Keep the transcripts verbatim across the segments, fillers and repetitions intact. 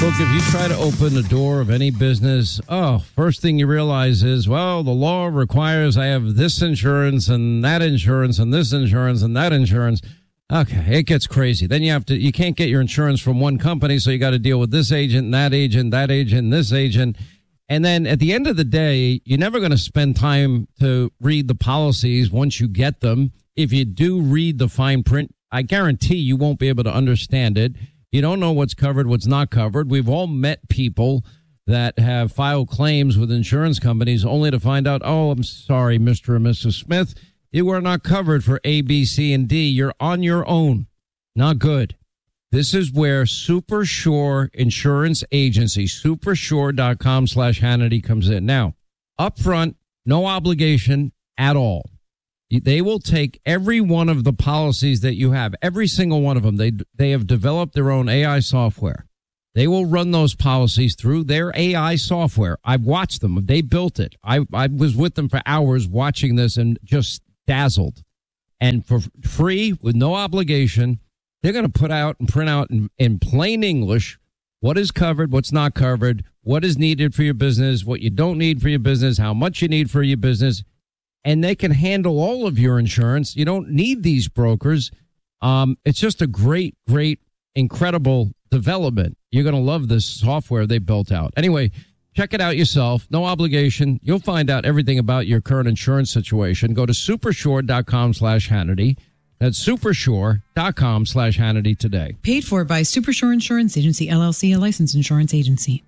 Look, if you try to open the door of any business, oh, first thing you realize is, well, the law requires I have this insurance and that insurance and this insurance and that insurance. Okay, it gets crazy. Then you have to, you can't get your insurance from one company, so you got to deal with this agent and that agent, that agent, this agent. And then at the end of the day, you're never going to spend time to read the policies once you get them. If you do read the fine print, I guarantee you won't be able to understand it. You don't know what's covered, what's not covered. We've all met people that have filed claims with insurance companies only to find out, oh, I'm sorry, Mister and Missus Smith, you are not covered for A, B, C, and D. You're on your own. Not good. This is where Supershore Insurance Agency, supershore.com slash Hannity comes in. Now, upfront, no obligation at all. They will take every one of the policies that you have, every single one of them. They they have developed their own A I software. They will run those policies through their A I software. I've watched them. They built it. I, I was with them for hours watching this and just dazzled. And for free, with no obligation, they're going to put out and print out in, in plain English what is covered, what's not covered, what is needed for your business, what you don't need for your business, how much you need for your business. And they can handle all of your insurance. You don't need these brokers. Um, it's just a great, great, incredible development. You're going to love this software they built out. Anyway, check it out yourself. No obligation. You'll find out everything about your current insurance situation. Go to supershore.com slash Hannity. That's supershore.com slash Hannity today. Paid for by Supershore Insurance Agency, L L C, a licensed insurance agency.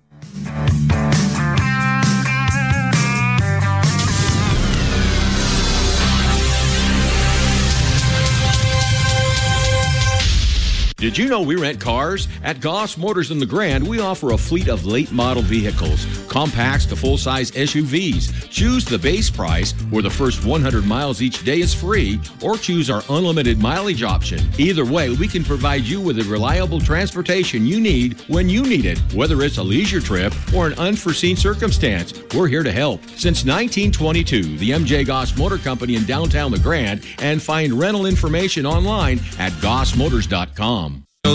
Did you know we rent cars? At Goss Motors in the Grand, we offer a fleet of late model vehicles, compacts to full-size S U Vs. Choose the base price, where the first one hundred miles each day is free, or choose our unlimited mileage option. Either way, we can provide you with the reliable transportation you need when you need it, whether it's a leisure trip or an unforeseen circumstance. We're here to help. Since nineteen twenty-two, the M J Goss Motor Company in downtown the Grand, and find rental information online at goss motors dot com.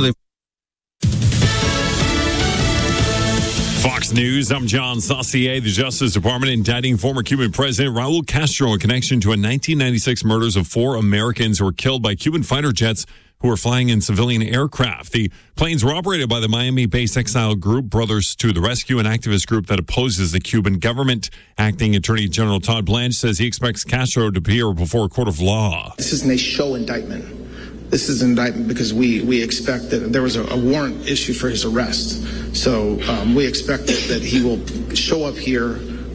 Fox News, I'm John Saucier. The Justice Department indicting former Cuban President Raul Castro in connection to a nineteen ninety-six murders of four Americans who were killed by Cuban fighter jets who were flying in civilian aircraft. The planes were operated by the Miami-based exile group Brothers to the Rescue, an activist group that opposes the Cuban government. Acting Attorney General Todd Blanche says he expects Castro to appear before a court of law. This isn't a show indictment. This is an indictment because we, we expect that there was a, a warrant issued for his arrest. So um, we expect that, that he will show up here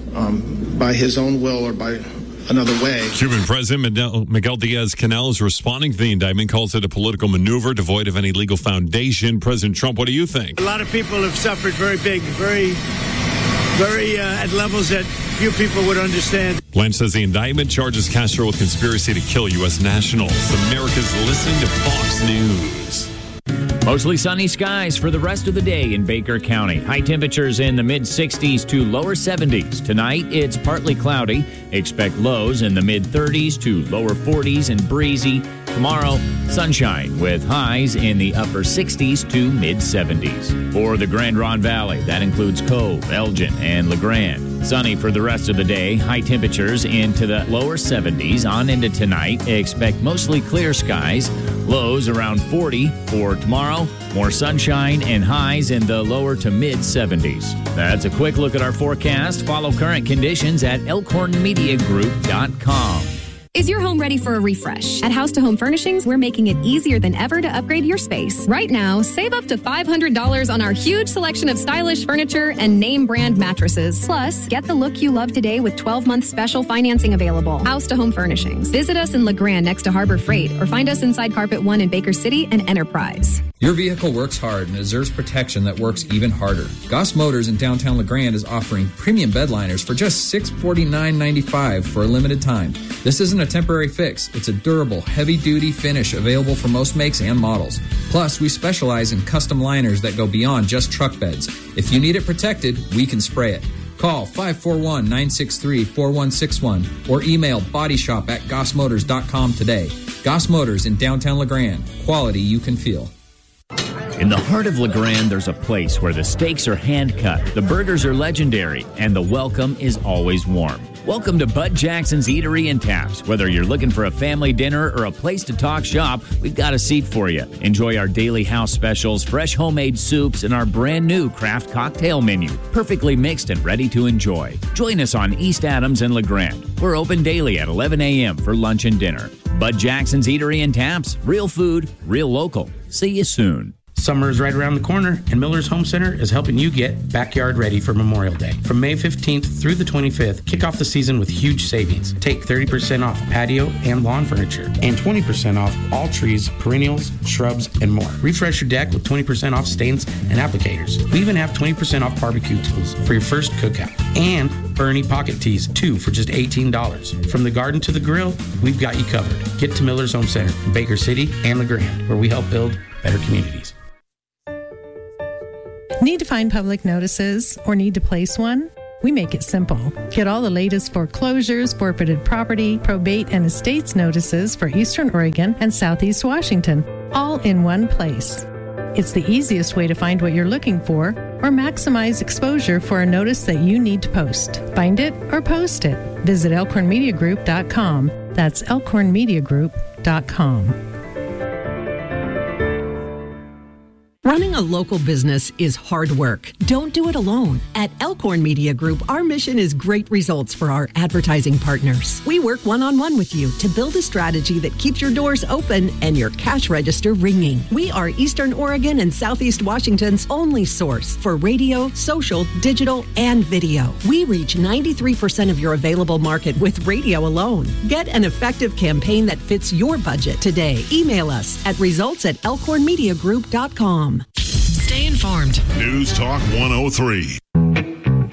um, by his own will or by another way. Cuban President Miguel Diaz-Canel is responding to the indictment, calls it a political maneuver devoid of any legal foundation. President Trump, what do you think? A lot of people have suffered very big, very, very uh, at levels that few people would understand. Blanche says the indictment charges Castro with conspiracy to kill U S nationals. America's listening to Fox News. Mostly sunny skies for the rest of the day in Baker County. High temperatures in the mid sixties to lower seventies. Tonight, it's partly cloudy. Expect lows in the mid thirties to lower forties and breezy. Tomorrow, sunshine with highs in the upper sixties to mid seventies. For the Grand Ronde Valley, that includes Cove, Elgin, and LeGrand. Sunny for the rest of the day. High temperatures into the lower seventies on into tonight. Expect mostly clear skies. Lows around forty for tomorrow. More sunshine and highs in the lower to mid seventies. That's a quick look at our forecast. Follow current conditions at elkhorn media group dot com. Is your home ready for a refresh? At House to Home Furnishings, we're making it easier than ever to upgrade your space. Right now, save up to five hundred dollars on our huge selection of stylish furniture and name brand mattresses. Plus, get the look you love today with twelve-month special financing available. House to Home Furnishings. Visit us in LeGrand next to Harbor Freight or find us inside Carpet One in Baker City and Enterprise. Your vehicle works hard and deserves protection that works even harder. Goss Motors in downtown LeGrand is offering premium bed liners for just six hundred forty-nine dollars and ninety-five cents for a limited time. This isn't a temporary fix. It's a durable, heavy-duty finish available for most makes and models. Plus, we specialize in custom liners that go beyond just truck beds. If you need it protected, we can spray it. Call five four one, nine six three, four one six one or email bodyshop at goss motors dot com today. Goss Motors in downtown LeGrand. Quality you can feel. In the heart of LeGrand, there's a place where the steaks are hand-cut, the burgers are legendary, and the welcome is always warm. Welcome to Bud Jackson's Eatery and Taps. Whether you're looking for a family dinner or a place to talk shop, we've got a seat for you. Enjoy our daily house specials, fresh homemade soups, and our brand new craft cocktail menu, perfectly mixed and ready to enjoy. Join us on East Adams and LeGrand. We're open daily at eleven a.m. for lunch and dinner. Bud Jackson's Eatery and Taps. Real food, real local. See you soon. Summer is right around the corner, and Miller's Home Center is helping you get backyard ready for Memorial Day. From May fifteenth through the twenty-fifth, kick off the season with huge savings. Take thirty percent off patio and lawn furniture, and twenty percent off all trees, perennials, shrubs, and more. Refresh your deck with twenty percent off stains and applicators. We even have twenty percent off barbecue tools for your first cookout. And Bernie pocket tees, two for just eighteen dollars. From the garden to the grill, we've got you covered. Get to Miller's Home Center in Baker City and LeGrand, where we help build better communities. Need to find public notices or need to place one? We make it simple. Get all the latest foreclosures, forfeited property, probate, and estates notices for Eastern Oregon and Southeast Washington, all in one place. It's the easiest way to find what you're looking for or maximize exposure for a notice that you need to post. Find it or post it. Visit elkhorn media group dot com. That's elkhorn media group dot com. Running a local business is hard work. Don't do it alone. At Elkhorn Media Group, our mission is great results for our advertising partners. We work one-on-one with you to build a strategy that keeps your doors open and your cash register ringing. We are Eastern Oregon and Southeast Washington's only source for radio, social, digital, and video. We reach ninety-three percent of your available market with radio alone. Get an effective campaign that fits your budget today. Email us at results at elkhorn media group dot com. Stay informed. News Talk one oh three.